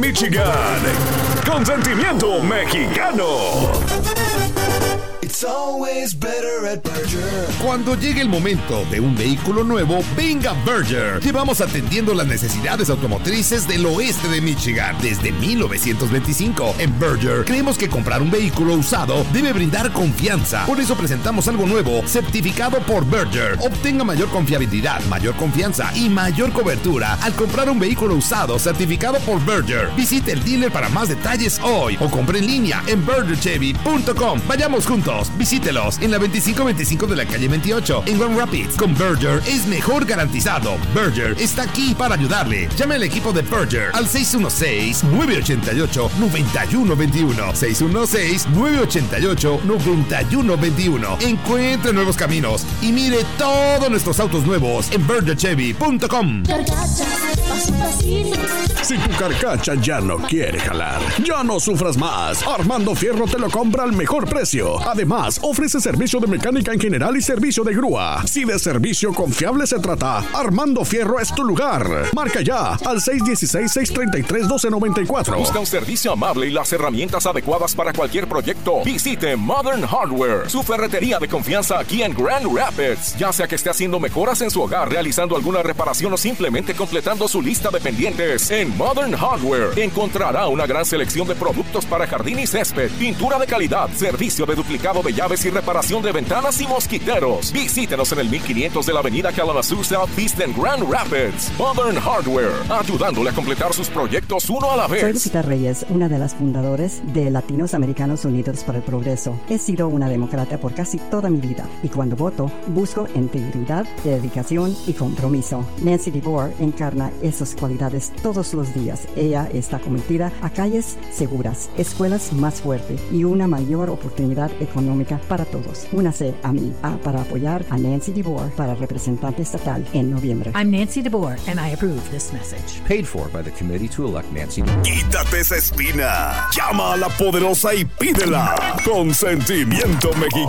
Michigan, consentimiento mexicano. It's always better at Berger. Cuando llegue el momento de un vehículo nuevo, venga Berger. Llevamos atendiendo las necesidades automotrices del oeste de Michigan desde 1925. En Berger creemos que comprar un vehículo usado debe brindar confianza. Por eso presentamos algo nuevo, certificado por Berger. Obtenga mayor confiabilidad, mayor confianza y mayor cobertura al comprar un vehículo usado certificado por Berger. Visite el dealer para más detalles hoy o compre en línea en bergerchevy.com. Vayamos juntos. Visítelos en la 2525 de la calle 28 en Grand Rapids. Con Berger es mejor garantizado. Berger está aquí para ayudarle. Llame al equipo de Berger al 616-988-9121. 616-988-9121. Encuentre nuevos caminos y mire todos nuestros autos nuevos en bergerchevy.com. Si tu carcacha ya no quiere jalar, ya no sufras más. Armando Fierro te lo compra al mejor precio. Además, ofrece servicio de mecánica en general y servicio de grúa. Si de servicio confiable se trata, Armando Fierro es tu lugar. Marca ya al 616-633-1294. Busca un servicio amable y las herramientas adecuadas para cualquier proyecto. Visite Modern Hardware, su ferretería de confianza aquí en Grand Rapids. Ya sea que esté haciendo mejoras en su hogar, realizando alguna reparación o simplemente completando su lista de pendientes, en Modern Hardware encontrará una gran selección de productos para jardín y césped, pintura de calidad, servicio de duplicado de llaves y reparación de ventanas y mosquiteros. Visítenos en el 1500 de la avenida Kalamazoo Southeast en Grand Rapids. Modern Hardware, ayudándole a completar sus proyectos uno a la vez. Soy Lupita Reyes, una de las fundadoras de Latinos Americanos Unidos para el Progreso. He sido una demócrata por casi toda mi vida y cuando voto busco integridad, dedicación y compromiso. Nancy DeBoer encarna esas cualidades todos los días. Ella está cometida a calles seguras, escuelas más fuertes y una mayor oportunidad económica para todos. Únase a mí para apoyar a Nancy DeBoer para representante estatal en noviembre. I'm Nancy DeBoer and I approve this message. Paid for by the committee to elect Nancy. Quítate esa espina. Llama a la poderosa y pídela. Consentimiento mexicano.